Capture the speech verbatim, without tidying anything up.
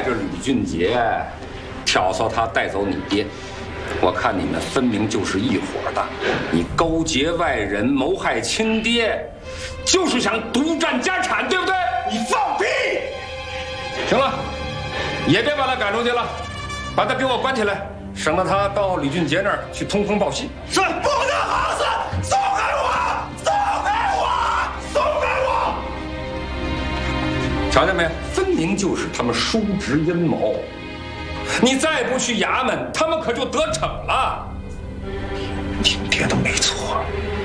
着吕俊杰，挑唆他带走你爹。我看你们分明就是一伙的，你勾结外人，谋害亲爹，就是想独占家产，对不对？ 你放屁！ 行了，也别把他赶出去了，把他给我关起来，省得他到吕俊杰那儿去通风报信。 是，不能好死！松开我！松开我！松开我！ 瞧见没有？分明就是他们叔侄阴谋。你再不去衙门，他们可就得逞了。 你爹的没错。